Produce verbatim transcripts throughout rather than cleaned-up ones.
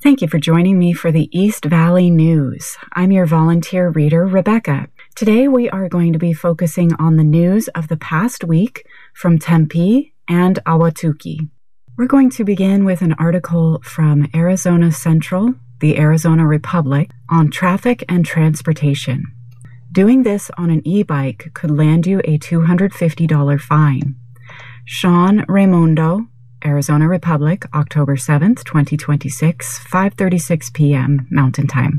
Thank you for joining me for the East Valley News. I'm your volunteer reader, Rebecca. Today we are going to be focusing on the news of the past week from Tempe and Ahwatukee. We're going to begin with an article from Arizona Central, the Arizona Republic, on traffic and transportation. Doing this on an e-bike could land you a two hundred fifty dollars fine. Sean Raimundo, Arizona Republic, October seventh, twenty twenty-six, five thirty-six p.m. Mountain Time.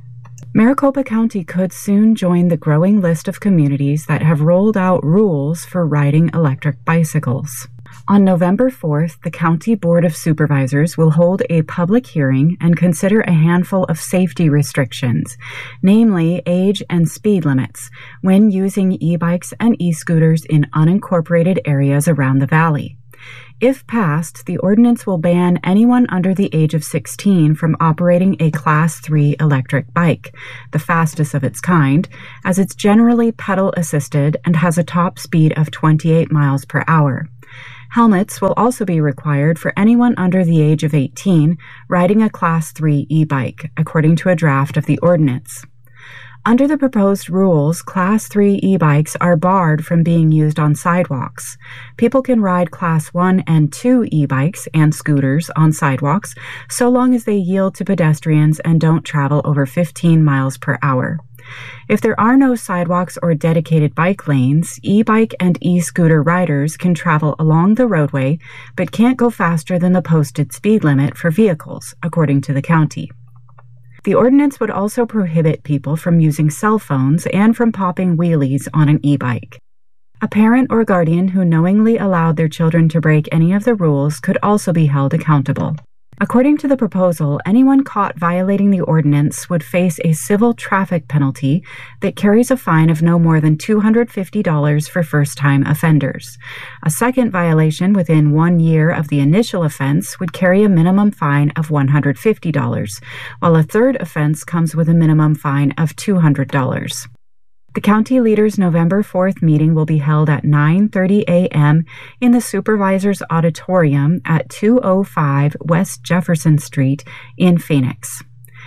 Maricopa County could soon join the growing list of communities that have rolled out rules for riding electric bicycles. On November fourth, the County Board of Supervisors will hold a public hearing and consider a handful of safety restrictions, namely age and speed limits, when using e-bikes and e-scooters in unincorporated areas around the valley. If passed, the ordinance will ban anyone under the age of sixteen from operating a Class three electric bike, the fastest of its kind, as it's generally pedal-assisted and has a top speed of twenty-eight miles per hour. Helmets will also be required for anyone under the age of eighteen riding a Class three e-bike, according to a draft of the ordinance. Under the proposed rules, Class three e-bikes are barred from being used on sidewalks. People can ride Class one and two e-bikes and scooters on sidewalks so long as they yield to pedestrians and don't travel over fifteen miles per hour. If there are no sidewalks or dedicated bike lanes, e-bike and e-scooter riders can travel along the roadway but can't go faster than the posted speed limit for vehicles, according to the county. The ordinance would also prohibit people from using cell phones and from popping wheelies on an e-bike. A parent or guardian who knowingly allowed their children to break any of the rules could also be held accountable. According to the proposal, anyone caught violating the ordinance would face a civil traffic penalty that carries a fine of no more than two hundred fifty dollars for first-time offenders. A second violation within one year of the initial offense would carry a minimum fine of one hundred fifty dollars, while a third offense comes with a minimum fine of two hundred dollars. The county leaders' November fourth meeting will be held at nine thirty a.m. in the Supervisor's Auditorium at two oh five West Jefferson Street in Phoenix.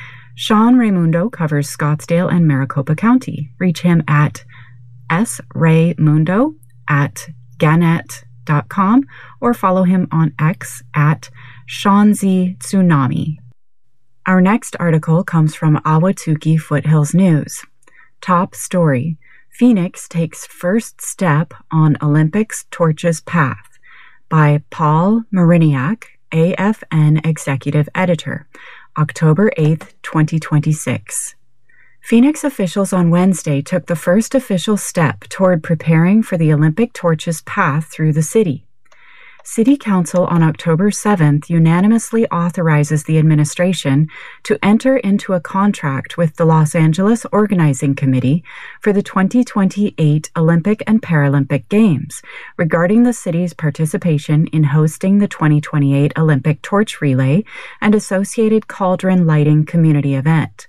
Sean Raimundo covers Scottsdale and Maricopa County. Reach him at sraymundo at gannett dot com or follow him on X at Seanz Tsunami. Our next article comes from Ahwatukee Foothills News. Top story: Phoenix takes first step on Olympics Torches Path, by Paul Mariniak, A F N Executive Editor, October eighth, twenty twenty-six. Phoenix officials on Wednesday took the first official step toward preparing for the Olympic Torches Path through the city. City Council on October seventh unanimously authorizes the administration to enter into a contract with the Los Angeles Organizing Committee for the twenty twenty-eight Olympic and Paralympic Games regarding the city's participation in hosting the twenty twenty-eight Olympic Torch Relay and associated cauldron lighting community event.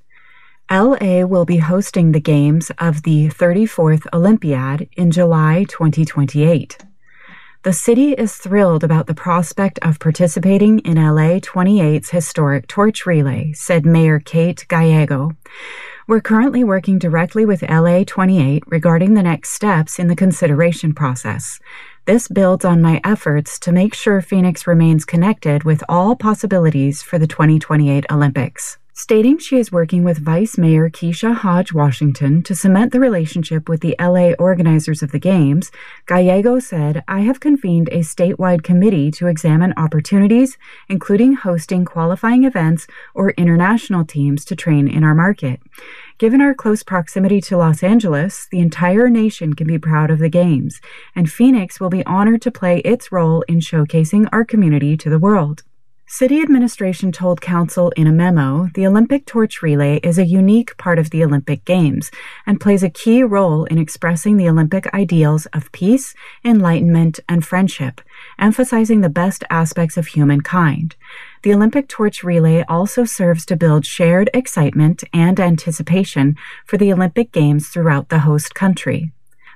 L A will be hosting the games of the thirty-fourth Olympiad in July twenty twenty-eight. The city is thrilled about the prospect of participating in L A twenty-eight's historic torch relay, said Mayor Kate Gallego. We're currently working directly with L A twenty-eight regarding the next steps in the consideration process. This builds on my efforts to make sure Phoenix remains connected with all possibilities for the twenty twenty-eight Olympics. Stating she is working with Vice Mayor Keisha Hodge Washington to cement the relationship with the L A organizers of the Games, Gallego said, "I have convened a statewide committee to examine opportunities, including hosting qualifying events or international teams to train in our market. Given our close proximity to Los Angeles, the entire nation can be proud of the Games, and Phoenix will be honored to play its role in showcasing our community to the world." City administration told council in a memo, the Olympic Torch Relay is a unique part of the Olympic Games and plays a key role in expressing the Olympic ideals of peace, enlightenment, and friendship, emphasizing the best aspects of humankind. The Olympic Torch Relay also serves to build shared excitement and anticipation for the Olympic Games throughout the host country.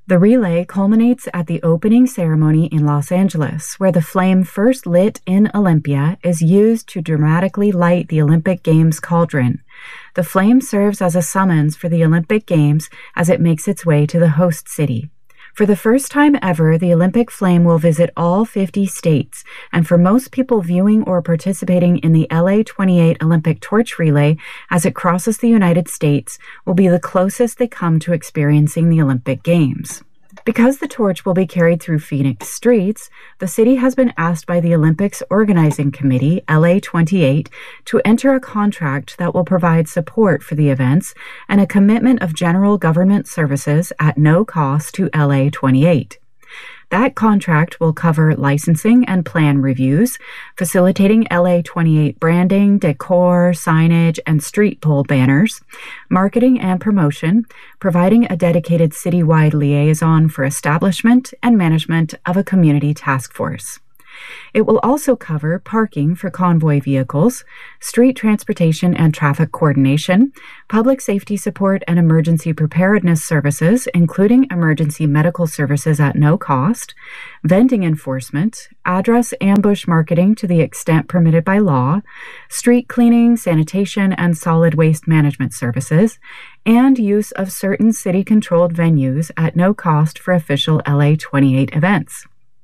The relay culminates at the opening ceremony in Los Angeles, where the flame first lit in Olympia is used to dramatically light the Olympic Games cauldron. The flame serves as a summons for the Olympic Games as it makes its way to the host city. For the first time ever, the Olympic flame will visit all fifty states, and for most people viewing or participating in the L A twenty-eight Olympic Torch Relay as it crosses the United States will be the closest they come to experiencing the Olympic Games. Because the torch will be carried through Phoenix streets, the city has been asked by the Olympics Organizing Committee, L A twenty-eight, to enter a contract that will provide support for the events and a commitment of general government services at no cost to L A twenty-eight. That contract will cover licensing and plan reviews, facilitating L A twenty-eight branding, decor, signage, and street pole banners, marketing and promotion, providing a dedicated citywide liaison for establishment and management of a community task force. It will also cover parking for convoy vehicles, street transportation and traffic coordination, public safety support and emergency preparedness services, including emergency medical services at no cost, vending enforcement, address ambush marketing to the extent permitted by law, street cleaning, sanitation, and solid waste management services, and use of certain city-controlled venues at no cost for official L A twenty-eight events.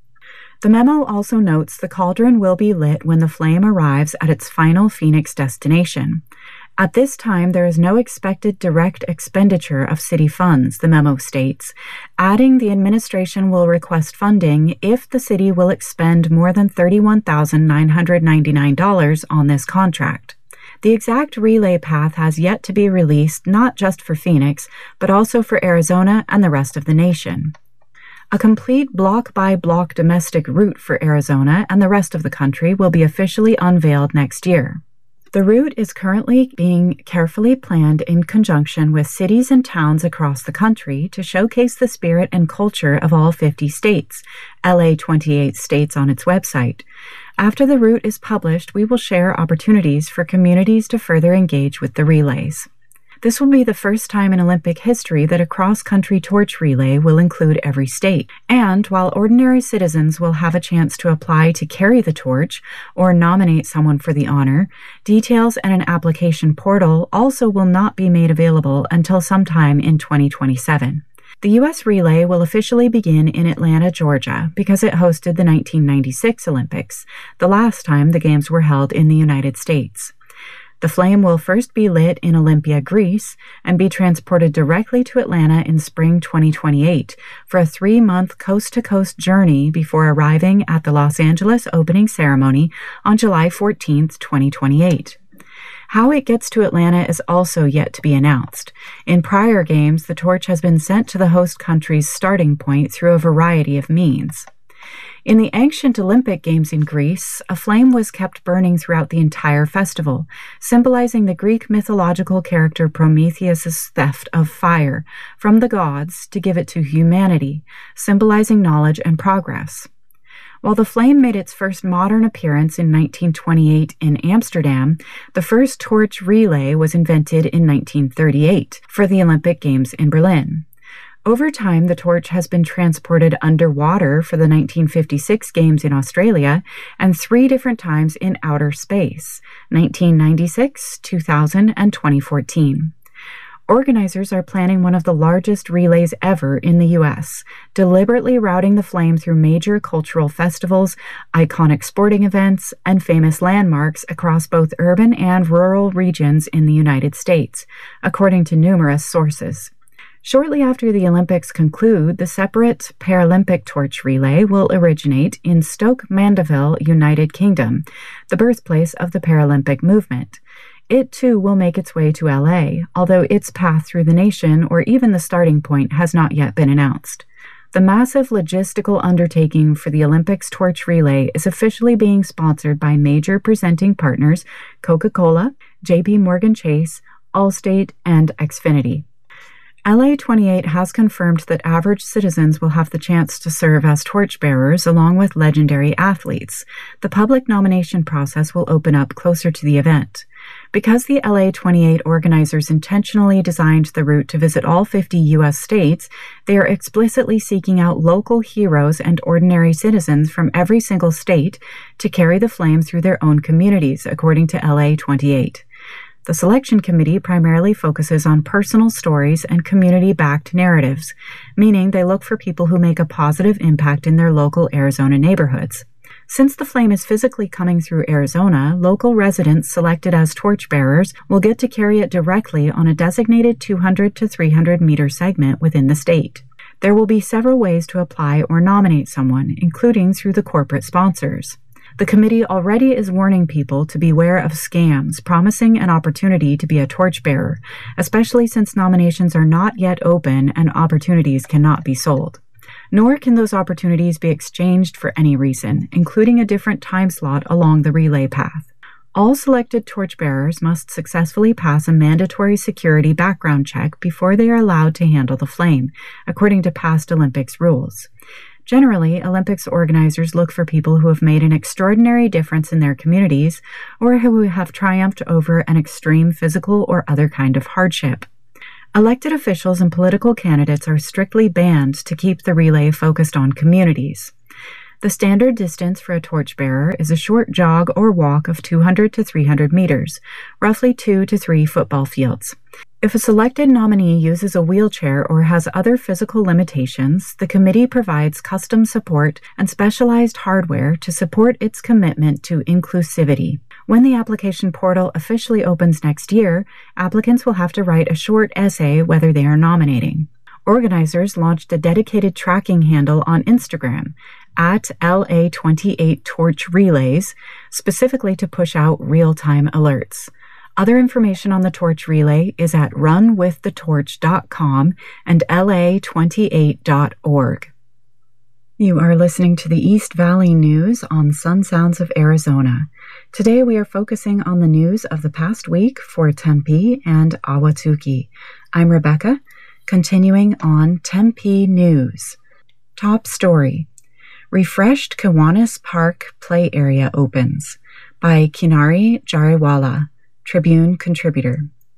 The memo also notes the cauldron will be lit when the flame arrives at its final Phoenix destination. At this time, there is no expected direct expenditure of city funds, the memo states, adding the administration will request funding if the city will expend more than thirty-one thousand nine hundred ninety-nine dollars on this contract. The exact relay path has yet to be released, not just for Phoenix, but also for Arizona and the rest of the nation. A complete block-by-block domestic route for Arizona and the rest of the country will be officially unveiled next year. The route is currently being carefully planned in conjunction with cities and towns across the country to showcase the spirit and culture of all fifty states, L A twenty-eight states on its website. After the route is published, we will share opportunities for communities to further engage with the relays. This will be the first time in Olympic history that a cross-country torch relay will include every state. And while ordinary citizens will have a chance to apply to carry the torch or nominate someone for the honor, details and an application portal also will not be made available until sometime in twenty twenty-seven. The U S relay will officially begin in Atlanta, Georgia, because it hosted the nineteen ninety-six Olympics, the last time the Games were held in the United States. The flame will first be lit in Olympia, Greece, and be transported directly to Atlanta in spring twenty twenty-eight for a three-month coast-to-coast journey before arriving at the Los Angeles opening ceremony on July fourteenth, twenty twenty-eight. How it gets to Atlanta is also yet to be announced. In prior games, the torch has been sent to the host country's starting point through a variety of means. In the ancient Olympic Games in Greece, a flame was kept burning throughout the entire festival, symbolizing the Greek mythological character Prometheus' theft of fire from the gods to give it to humanity, symbolizing knowledge and progress. While the flame made its first modern appearance in nineteen twenty-eight in Amsterdam, the first torch relay was invented in nineteen thirty-eight for the Olympic Games in Berlin. Over time, the torch has been transported underwater for the nineteen fifty-six Games in Australia and three different times in outer space, nineteen ninety-six, two thousand, and twenty fourteen. Organizers are planning one of the largest relays ever in the U S, deliberately routing the flame through major cultural festivals, iconic sporting events, and famous landmarks across both urban and rural regions in the United States, according to numerous sources. Shortly after the Olympics conclude, the separate Paralympic torch relay will originate in Stoke Mandeville, United Kingdom, the birthplace of the Paralympic movement. It too will make its way to L A, although its path through the nation or even the starting point has not yet been announced. The massive logistical undertaking for the Olympics torch relay is officially being sponsored by major presenting partners Coca-Cola, J P Morgan Chase, Allstate, and Xfinity. L A twenty-eight has confirmed that average citizens will have the chance to serve as torchbearers along with legendary athletes. The public nomination process will open up closer to the event. Because the L A twenty-eight organizers intentionally designed the route to visit all fifty U S states, they are explicitly seeking out local heroes and ordinary citizens from every single state to carry the flame through their own communities, according to L A twenty-eight. The selection committee primarily focuses on personal stories and community-backed narratives, meaning they look for people who make a positive impact in their local Arizona neighborhoods. Since the flame is physically coming through Arizona, local residents selected as torchbearers will get to carry it directly on a designated two hundred to three hundred meter segment within the state. There will be several ways to apply or nominate someone, including through the corporate sponsors. The committee already is warning people to beware of scams promising an opportunity to be a torchbearer, especially since nominations are not yet open and opportunities cannot be sold. Nor can those opportunities be exchanged for any reason, including a different time slot along the relay path. All selected torchbearers must successfully pass a mandatory security background check before they are allowed to handle the flame, according to past Olympics rules. Generally, Olympics organizers look for people who have made an extraordinary difference in their communities or who have triumphed over an extreme physical or other kind of hardship. Elected officials and political candidates are strictly banned to keep the relay focused on communities. The standard distance for a torchbearer is a short jog or walk of two hundred to three hundred meters, roughly two to three football fields. If a selected nominee uses a wheelchair or has other physical limitations, the committee provides custom support and specialized hardware to support its commitment to inclusivity. When the application portal officially opens next year, applicants will have to write a short essay whether they are nominating. Organizers launched a dedicated tracking handle on Instagram at L A twenty-eight Torch Relays, specifically to push out real-time alerts. Other information on the Torch Relay is at run with the torch dot com and L A twenty-eight dot org. You are listening to the East Valley News on Sun Sounds of Arizona. Today we are focusing on the news of the past week for Tempe and Ahwatukee. I'm Rebecca, continuing on Tempe News. Top story: Refreshed Kiwanis Park Play Area opens, by Kinari Jariwala, Tribune contributor.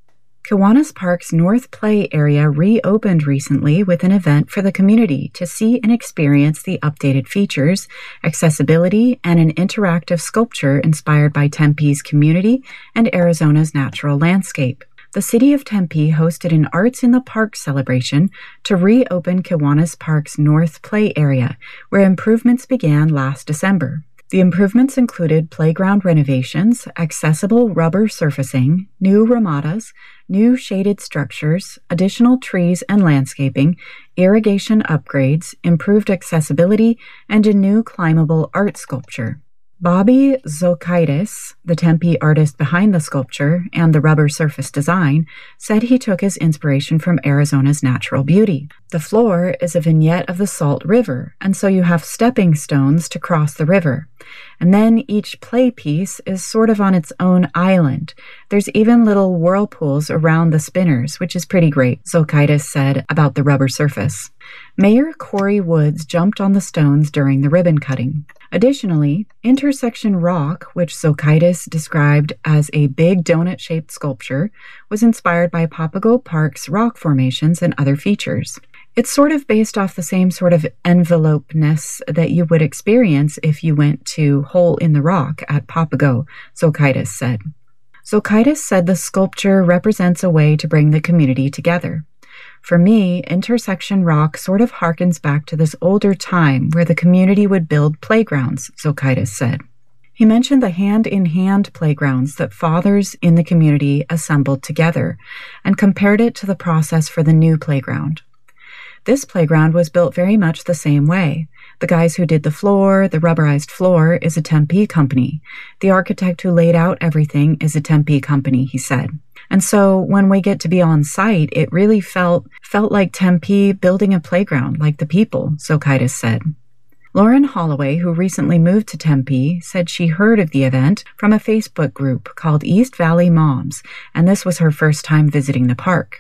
Kiwanis Park's North Play area reopened recently with an event for the community to see and experience the updated features, accessibility, and an interactive sculpture inspired by Tempe's community and Arizona's natural landscape. The city of Tempe hosted an Arts in the Park celebration to reopen Kiwanis Park's North Play area, where improvements began last December. The improvements included playground renovations, accessible rubber surfacing, new ramadas, new shaded structures, additional trees and landscaping, irrigation upgrades, improved accessibility, and a new climbable art sculpture. Bobby Zokaitis, the Tempe artist behind the sculpture and the rubber surface design, said he took his inspiration from Arizona's natural beauty. The floor is a vignette of the Salt River, and so you have stepping stones to cross the river. And then each play piece is sort of on its own island. There's even little whirlpools around the spinners, which is pretty great, Zokaitis said about the rubber surface. Mayor Corey Woods jumped on the stones during the ribbon cutting. Additionally, Intersection Rock, which Zokaitis described as a big donut-shaped sculpture, was inspired by Papago Park's rock formations and other features. It's sort of based off the same sort of envelopeness that you would experience if you went to Hole in the Rock at Papago, Zokaitis said. Zokaitis said the sculpture represents a way to bring the community together. For me, Intersection Rock sort of harkens back to this older time where the community would build playgrounds, Zokaitis said. He mentioned the hand-in-hand playgrounds that fathers in the community assembled together and compared it to the process for the new playground. This playground was built very much the same way. The guys who did the floor, the rubberized floor, is a Tempe company. The architect who laid out everything is a Tempe company, he said. And so when we get to be on site, it really felt felt like Tempe building a playground like the people, Zokaitis said. Lauren Holloway, who recently moved to Tempe, said she heard of the event from a Facebook group called East Valley Moms, and this was her first time visiting the park.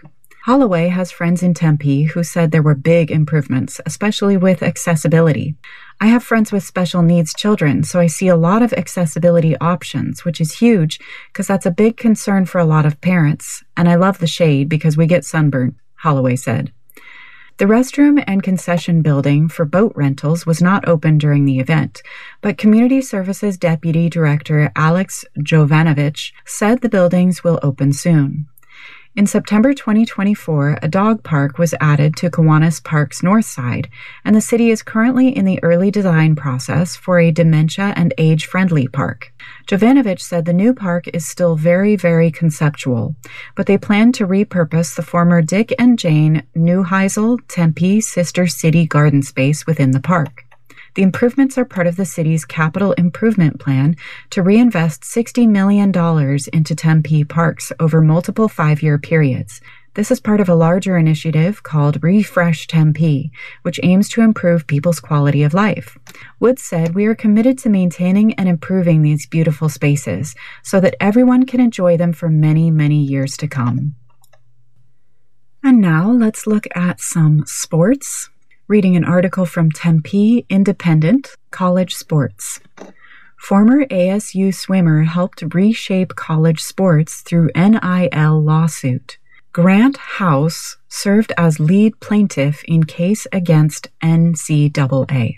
Holloway has friends in Tempe who said there were big improvements, especially with accessibility. I have friends with special needs children, so I see a lot of accessibility options, which is huge because that's a big concern for a lot of parents, and I love the shade because we get sunburn, Holloway said. The restroom and concession building for boat rentals was not open during the event, but Community Services Deputy Director Alex Jovanovich said the buildings will open soon. In September twenty twenty-four, a dog park was added to Kiwanis Park's north side, and the city is currently in the early design process for a dementia and age-friendly park. Jovanovich said the new park is still very, very conceptual, but they plan to repurpose the former Dick and Jane Neuheisel Tempe Sister City garden space within the park. The improvements are part of the city's capital improvement plan to reinvest sixty million dollars into Tempe parks over multiple five-year periods. This is part of a larger initiative called Refresh Tempe, which aims to improve people's quality of life. Woods said, "We are committed to maintaining and improving these beautiful spaces so that everyone can enjoy them for many, many years to come." And now let's look at some sports. Reading an article from Tempe Independent, College Sports. Former A S U swimmer helped reshape college sports through N I L lawsuit. Grant House served as lead plaintiff in case against N C double A.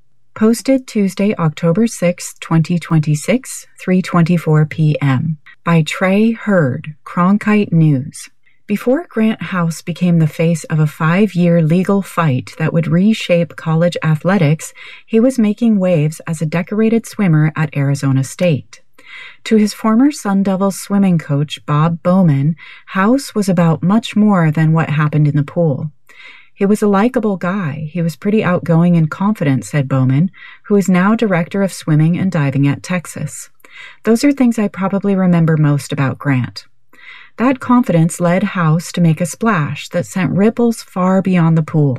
Posted Tuesday, October sixth, twenty twenty-six, three twenty-four p.m. by Trey Hurd, Cronkite News. Before Grant House became the face of a five-year legal fight that would reshape college athletics, he was making waves as a decorated swimmer at Arizona State. To his former Sun Devils swimming coach, Bob Bowman, House was about much more than what happened in the pool. He was a likable guy. He was pretty outgoing and confident, said Bowman, who is now director of swimming and diving at Texas. Those are things I probably remember most about Grant. That confidence led House to make a splash that sent ripples far beyond the pool.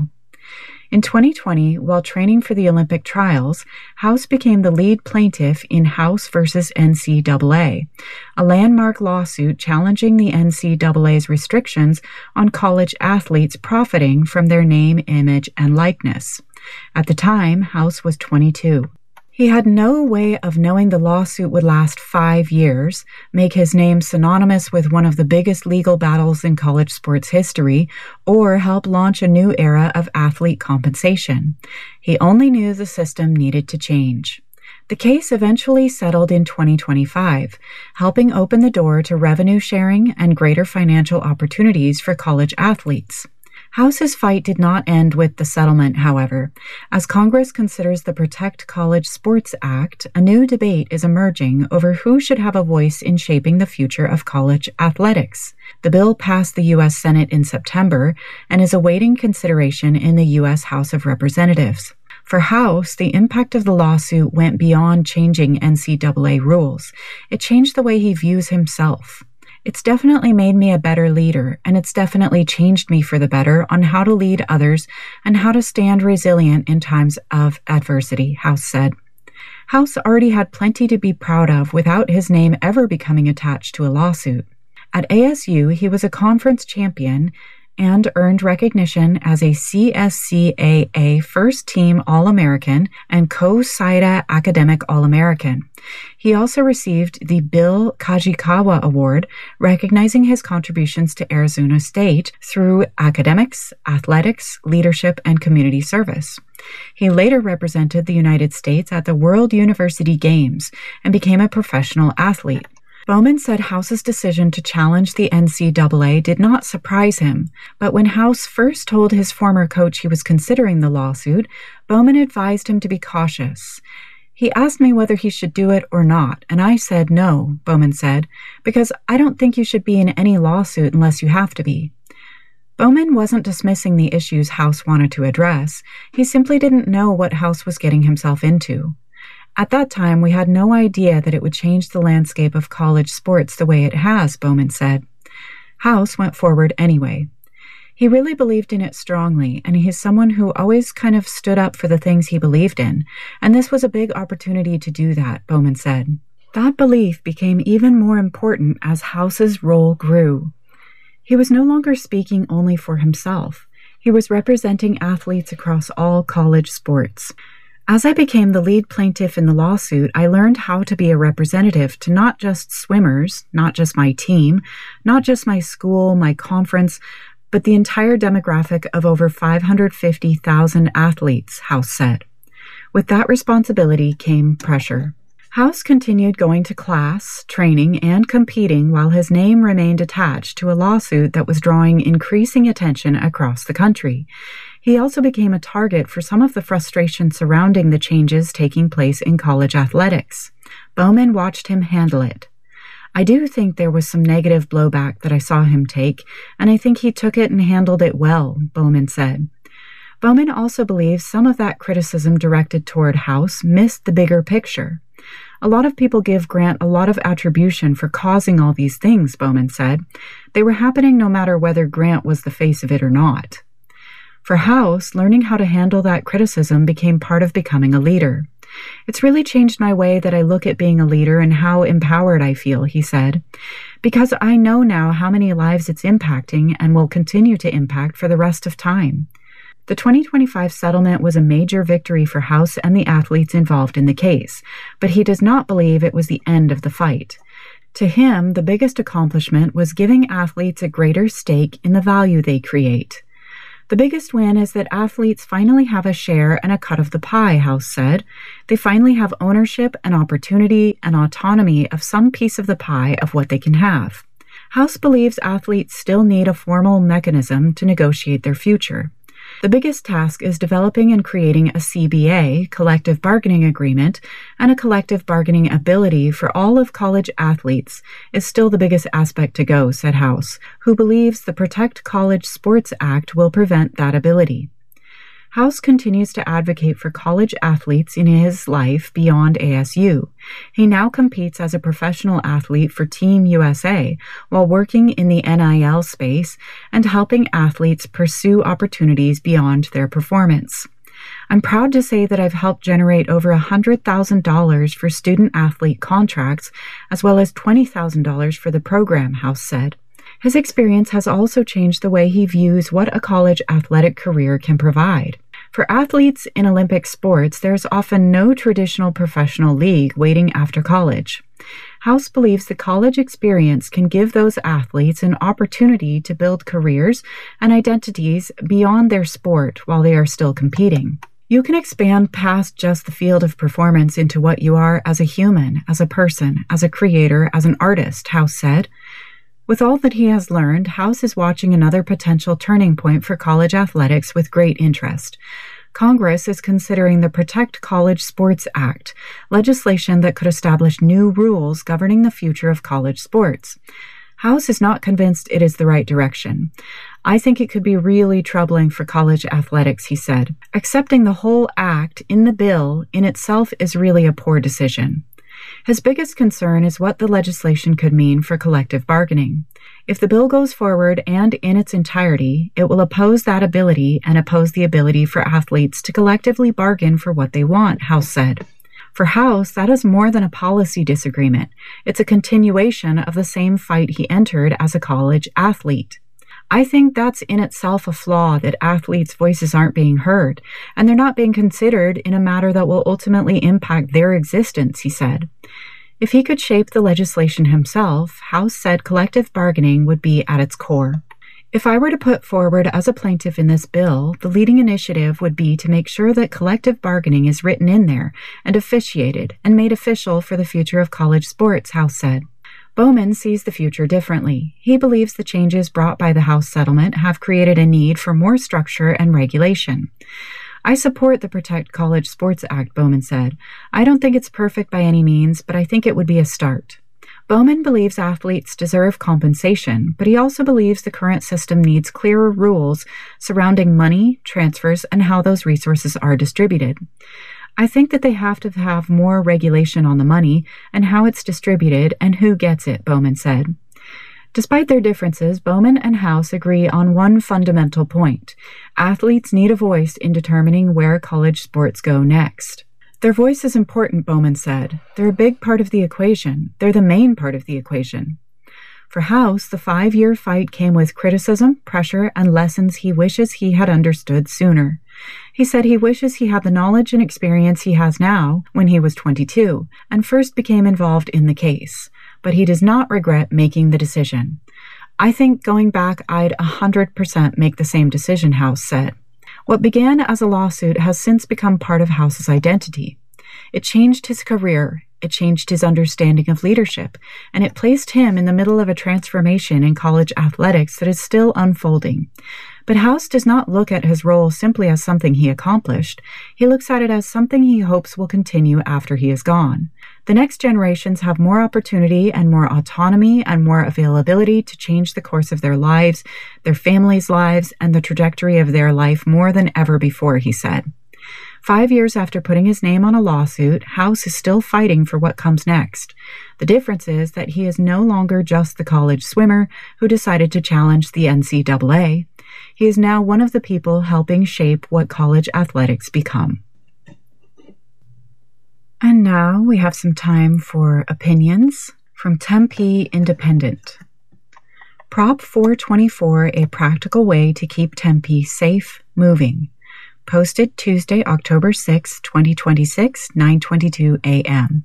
In twenty twenty, while training for the Olympic trials, House became the lead plaintiff in House versus N C double A, a landmark lawsuit challenging the N C double A's restrictions on college athletes profiting from their name, image, and likeness. At the time, House was twenty-two. He had no way of knowing the lawsuit would last five years, make his name synonymous with one of the biggest legal battles in college sports history, or help launch a new era of athlete compensation. He only knew the system needed to change. The case eventually settled in twenty twenty-five, helping open the door to revenue sharing and greater financial opportunities for college athletes. House's fight did not end with the settlement, however. As Congress considers the Protect College Sports Act, a new debate is emerging over who should have a voice in shaping the future of college athletics. The bill passed the U S Senate in September and is awaiting consideration in the U S House of Representatives. For House, the impact of the lawsuit went beyond changing N C double A rules. It changed the way he views himself. It's definitely made me a better leader, and it's definitely changed me for the better on how to lead others and how to stand resilient in times of adversity, House said. House already had plenty to be proud of without his name ever becoming attached to a lawsuit. At A S U, he was a conference champion and earned recognition as a C S C A A First-Team All-American and Co-SIDA Academic All-American. He also received the Bill Kajikawa Award, recognizing his contributions to Arizona State through academics, athletics, leadership, and community service. He later represented the United States at the World University Games and became a professional athlete. Bowman said House's decision to challenge the N C double A did not surprise him, but when House first told his former coach he was considering the lawsuit, Bowman advised him to be cautious. He asked me whether he should do it or not, and I said no, Bowman said, because I don't think you should be in any lawsuit unless you have to be. Bowman wasn't dismissing the issues House wanted to address. He simply didn't know what House was getting himself into. At that time, we had no idea that it would change the landscape of college sports the way it has, Bowman said. House went forward anyway. He really believed in it strongly, and he's someone who always kind of stood up for the things he believed in, and this was a big opportunity to do that, Bowman said. That belief became even more important as House's role grew. He was no longer speaking only for himself. He was representing athletes across all college sports. As I became the lead plaintiff in the lawsuit, I learned how to be a representative to not just swimmers, not just my team, not just my school, my conference, but the entire demographic of over five hundred fifty thousand athletes, House said. With that responsibility came pressure. House continued going to class, training, and competing while his name remained attached to a lawsuit that was drawing increasing attention across the country. He also became a target for some of the frustration surrounding the changes taking place in college athletics. Bowman watched him handle it. I do think there was some negative blowback that I saw him take, and I think he took it and handled it well, Bowman said. Bowman also believes some of that criticism directed toward House missed the bigger picture. A lot of people give Grant a lot of attribution for causing all these things, Bowman said. They were happening no matter whether Grant was the face of it or not. For House, learning how to handle that criticism became part of becoming a leader. It's really changed my way that I look at being a leader and how empowered I feel, he said, because I know now how many lives it's impacting and will continue to impact for the rest of time. The twenty twenty-five settlement was a major victory for House and the athletes involved in the case, but he does not believe it was the end of the fight. To him, the biggest accomplishment was giving athletes a greater stake in the value they create. The biggest win is that athletes finally have a share and a cut of the pie, House said. They finally have ownership and opportunity and autonomy of some piece of the pie of what they can have. House believes athletes still need a formal mechanism to negotiate their future. The biggest task is developing and creating a C B A, collective bargaining agreement, and a collective bargaining ability for all of college athletes is still the biggest aspect to go, said House, who believes the Protect College Sports Act will prevent that ability. House continues to advocate for college athletes in his life beyond A S U. He now competes as a professional athlete for Team U S A while working in the N I L space and helping athletes pursue opportunities beyond their performance. I'm proud to say that I've helped generate over one hundred thousand dollars for student-athlete contracts as well as twenty thousand dollars for the program, House said. His experience has also changed the way he views what a college athletic career can provide. For athletes in Olympic sports, there's often no traditional professional league waiting after college. House believes the college experience can give those athletes an opportunity to build careers and identities beyond their sport while they are still competing. You can expand past just the field of performance into what you are as a human, as a person, as a creator, as an artist, House said. With all that he has learned, House is watching another potential turning point for college athletics with great interest. Congress is considering the Protect College Sports Act, legislation that could establish new rules governing the future of college sports. House is not convinced it is the right direction. I think it could be really troubling for college athletics, he said. Accepting the whole act in the bill in itself is really a poor decision. His biggest concern is what the legislation could mean for collective bargaining. If the bill goes forward and in its entirety, it will oppose that ability and oppose the ability for athletes to collectively bargain for what they want, House said. For House, that is more than a policy disagreement. It's a continuation of the same fight he entered as a college athlete. I think that's in itself a flaw that athletes' voices aren't being heard, and they're not being considered in a matter that will ultimately impact their existence, he said. If he could shape the legislation himself, House said collective bargaining would be at its core. If I were to put forward as a plaintiff in this bill, the leading initiative would be to make sure that collective bargaining is written in there and officiated and made official for the future of college sports, House said. Bowman sees the future differently. He believes the changes brought by the House settlement have created a need for more structure and regulation. I support the Protect College Sports Act, Bowman said. I don't think it's perfect by any means, but I think it would be a start. Bowman believes athletes deserve compensation, but he also believes the current system needs clearer rules surrounding money, transfers, and how those resources are distributed. I think that they have to have more regulation on the money and how it's distributed and who gets it, Bowman said. Despite their differences, Bowman and House agree on one fundamental point. Athletes need a voice in determining where college sports go next. Their voice is important, Bowman said. They're a big part of the equation. They're the main part of the equation. For House, the five-year fight came with criticism, pressure, and lessons he wishes he had understood sooner. He said he wishes he had the knowledge and experience he has now when he was twenty-two and first became involved in the case, but he does not regret making the decision. I think going back, I'd one hundred percent make the same decision, House said. What began as a lawsuit has since become part of House's identity. It changed his career, it changed his understanding of leadership, and it placed him in the middle of a transformation in college athletics that is still unfolding. But House does not look at his role simply as something he accomplished. He looks at it as something he hopes will continue after he is gone. The next generations have more opportunity and more autonomy and more availability to change the course of their lives, their families' lives, and the trajectory of their life more than ever before, he said. Five years after putting his name on a lawsuit, House is still fighting for what comes next. The difference is that he is no longer just the college swimmer who decided to challenge the N C double A. He is now one of the people helping shape what college athletics become. And now we have some time for opinions from Tempe Independent. Prop four twenty-four, a practical way to keep Tempe safe moving. Posted Tuesday, October sixth, twenty twenty-six, nine twenty-two a.m.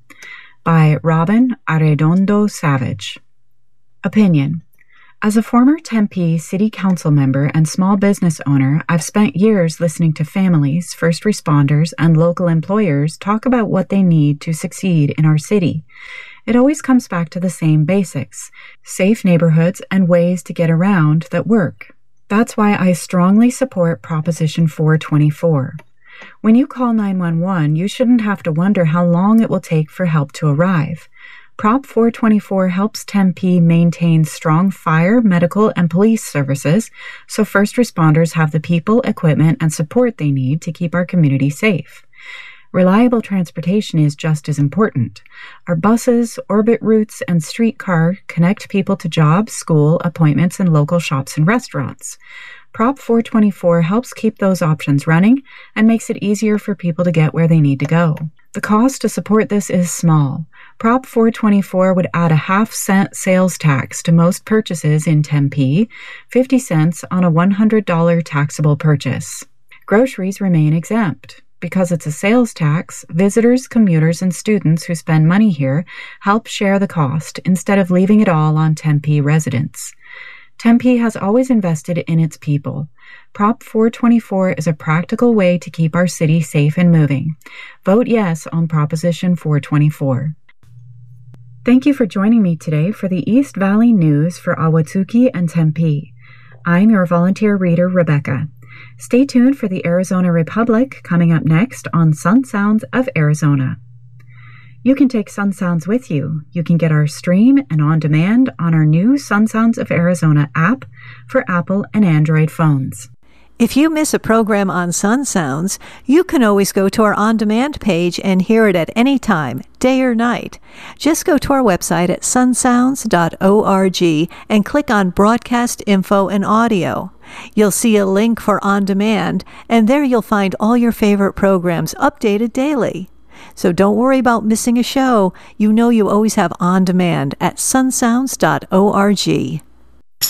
by Robin Arredondo Savage. Opinion. As a former Tempe City Council member and small business owner, I've spent years listening to families, first responders, and local employers talk about what they need to succeed in our city. It always comes back to the same basics: safe neighborhoods and ways to get around that work. That's why I strongly support Proposition four twenty-four. When you call nine one one, you shouldn't have to wonder how long it will take for help to arrive. Prop four twenty-four helps Tempe maintain strong fire, medical, and police services, so first responders have the people, equipment, and support they need to keep our community safe. Reliable transportation is just as important. Our buses, orbit routes, and streetcar connect people to jobs, school, appointments, and local shops and restaurants. Prop four twenty-four helps keep those options running and makes it easier for people to get where they need to go. The cost to support this is small. Prop four twenty-four would add a half cent sales tax to most purchases in Tempe, fifty cents on a one hundred dollars taxable purchase. Groceries remain exempt. Because it's a sales tax, visitors, commuters, and students who spend money here help share the cost instead of leaving it all on Tempe residents. Tempe has always invested in its people. Prop four twenty-four is a practical way to keep our city safe and moving. Vote yes on Proposition four twenty-four. Thank you for joining me today for the East Valley News for Ahwatukee and Tempe. I'm your volunteer reader, Rebecca. Stay tuned for the Arizona Republic coming up next on Sun Sounds of Arizona. You can take Sun Sounds with you. You can get our stream and on demand on our new Sun Sounds of Arizona app for Apple and Android phones. If you miss a program on Sun Sounds, you can always go to our on-demand page and hear it at any time, day or night. Just go to our website at sun sounds dot org and click on Broadcast Info and Audio. You'll see a link for On Demand, and there you'll find all your favorite programs updated daily. So don't worry about missing a show. You know you always have On Demand at sun sounds dot org.